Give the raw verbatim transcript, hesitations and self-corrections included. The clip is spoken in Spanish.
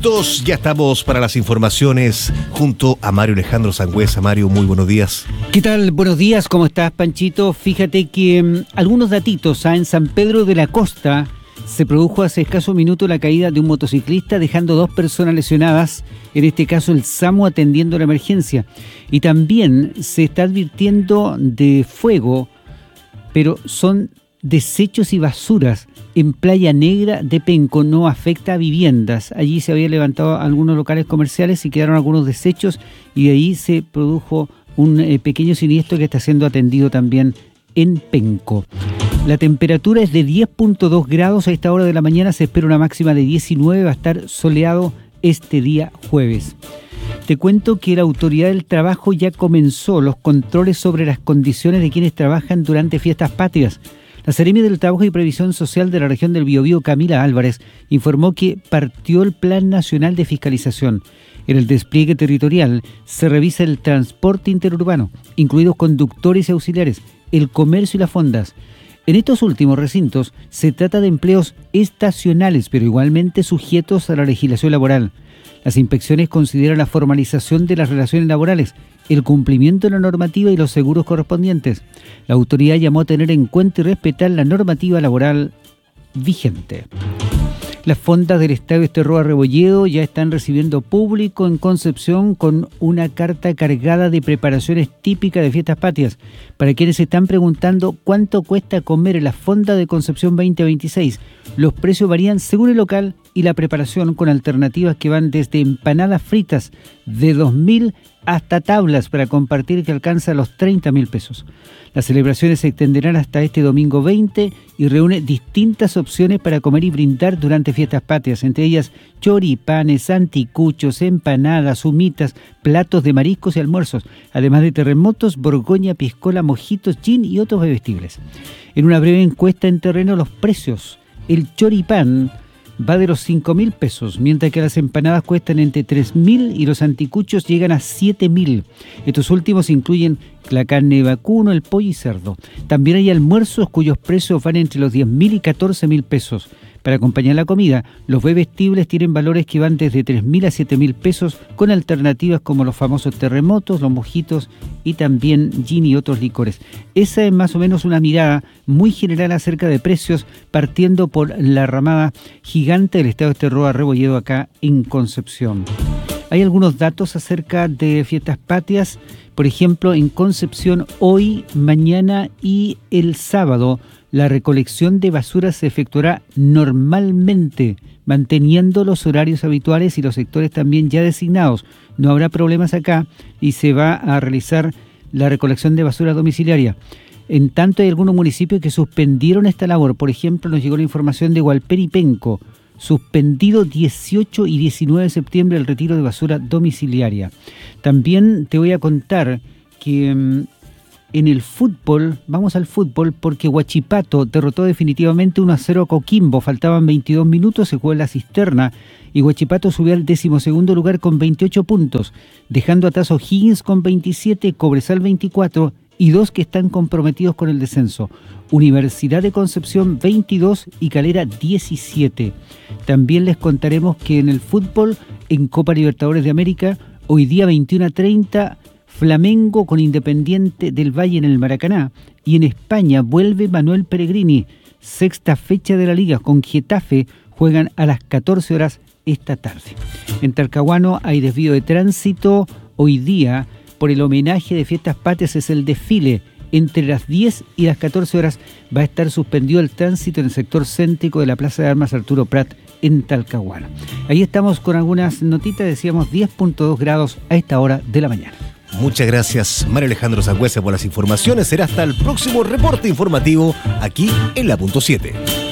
minutos, ya estamos para las informaciones junto a Mario Alejandro Sangüesa. Mario, muy buenos días. ¿Qué tal? Buenos días, ¿cómo estás, Panchito? Fíjate que um, algunos datitos, ¿ah? En San Pedro de la Costa se produjo hace escaso minuto la caída de un motociclista, dejando dos personas lesionadas, en este caso el SAMU atendiendo la emergencia. Y también se está advirtiendo de fuego, pero son desechos y basuras en Playa Negra de Penco, no afecta a viviendas. Allí se habían levantado algunos locales comerciales y quedaron algunos desechos y de ahí se produjo un eh, pequeño siniestro que está siendo atendido también en Penco. La temperatura es de diez punto dos grados a esta hora de la mañana, se espera una máxima de diecinueve, va a estar soleado este día jueves. Te cuento que la Autoridad del Trabajo ya comenzó los controles sobre las condiciones de quienes trabajan durante fiestas patrias. La Seremi del Trabajo y Previsión Social de la región del Biobío, Camila Álvarez, informó que partió el Plan Nacional de Fiscalización. En el despliegue territorial se revisa el transporte interurbano, incluidos conductores y auxiliares, el comercio y las fondas. En estos últimos recintos se trata de empleos estacionales, pero igualmente sujetos a la legislación laboral. Las inspecciones consideran la formalización de las relaciones laborales, el cumplimiento de la normativa y los seguros correspondientes. La autoridad llamó a tener en cuenta y respetar la normativa laboral vigente. Las fondas del Estadio Esterroa Rebolledo ya están recibiendo público en Concepción con una carta cargada de preparaciones típicas de fiestas patrias. Para quienes se están preguntando cuánto cuesta comer en la fonda de Concepción veinte veintiséis, los precios varían según el local y la preparación, con alternativas que van desde empanadas fritas de dos mil hasta tablas para compartir que alcanza los treinta mil pesos. Las celebraciones se extenderán hasta este domingo veinte y reúne distintas opciones para comer y brindar durante fiestas patrias, entre ellas choripanes, anticuchos, empanadas, humitas, platos de mariscos y almuerzos, además de terremotos, borgoña, piscola, mojitos, gin y otros bebestibles. En una breve encuesta en terreno, los precios: el choripán va de los cinco mil pesos, mientras que las empanadas cuestan entre tres mil y los anticuchos llegan a siete mil. Estos últimos incluyen la carne de vacuno, el pollo y cerdo. También hay almuerzos cuyos precios van entre los diez mil y catorce mil pesos. Para acompañar la comida, los bebestibles tienen valores que van desde tres mil a siete mil pesos, con alternativas como los famosos terremotos, los mojitos y también gin y otros licores. Esa es más o menos una mirada muy general acerca de precios, partiendo por la ramada gigante del Estadio Esterroa Rebolledo acá en Concepción. Hay algunos datos acerca de fiestas patrias. Por ejemplo, en Concepción hoy, mañana y el sábado, la recolección de basura se efectuará normalmente, manteniendo los horarios habituales y los sectores también ya designados. No habrá problemas acá y se va a realizar la recolección de basura domiciliaria. En tanto, hay algunos municipios que suspendieron esta labor. Por ejemplo, nos llegó la información de Hualpén y Penco. Suspendido dieciocho y diecinueve de septiembre el retiro de basura domiciliaria. También te voy a contar que um, en el fútbol, vamos al fútbol, porque Huachipato derrotó definitivamente uno a cero a Coquimbo. Faltaban veintidós minutos, se jugó en la cisterna y Huachipato subió al decimosegundo lugar con veintiocho puntos, dejando atrás a O'Higgins con veintisiete, Cobresal veinticuatro y dos que están comprometidos con el descenso: Universidad de Concepción veintidós y Calera diecisiete. También les contaremos que en el fútbol, en Copa Libertadores de América, hoy día veintiuno a treinta, Flamengo con Independiente del Valle en el Maracaná, y en España vuelve Manuel Pellegrini. Sexta fecha de la Liga, con Getafe juegan a las catorce horas esta tarde. En Talcahuano hay desvío de tránsito hoy día por el homenaje de fiestas patrias. Es el desfile. Entre las diez y las catorce horas va a estar suspendido el tránsito en el sector céntrico de la Plaza de Armas Arturo Prat en Talcahuano. Ahí estamos con algunas notitas, decíamos diez punto dos grados a esta hora de la mañana. Muchas gracias, Mario Alejandro Sangüesa, por las informaciones. Será hasta el próximo reporte informativo aquí en La Punto siete.